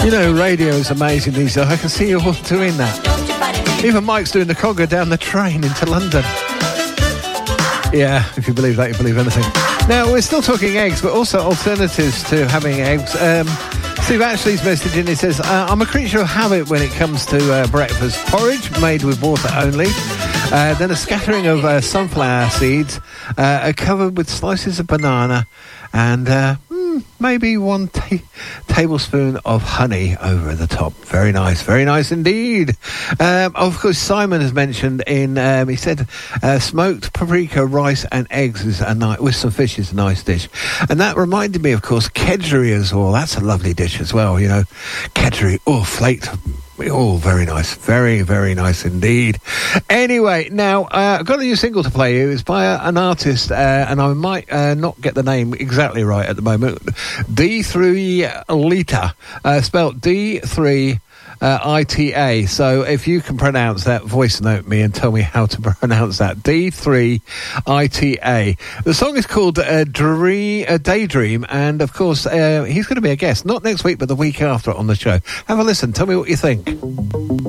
You know, radio is amazing these days. I can see you all doing that. Even Mike's doing the conga down the train into London. Yeah, if you believe that, you believe anything. Now, we're still talking eggs, but also alternatives to having eggs. Steve Ashley's message in, he says, I'm a creature of habit when it comes to breakfast. Porridge made with water only. Then a scattering of sunflower seeds, covered with slices of banana, and maybe one tablespoon of honey over the top. Very nice indeed. Of course, Simon has mentioned he said smoked paprika, rice and eggs is with some fish is a nice dish. And that reminded me, of course, kedgeree as well. That's a lovely dish as well, you know. Kedgeree, flaked. Oh, very nice. Very, very nice indeed. Anyway, now, I've got a new single to play you. It's by an artist, and I might not get the name exactly right at the moment. D3 Lita, spelt D3 ITA. So if you can pronounce that, voice note me and tell me how to pronounce that. D3 ITA. The song is called Daydream, and of course he's going to be a guest, not next week but the week after on the show. Have a listen, tell me what you think.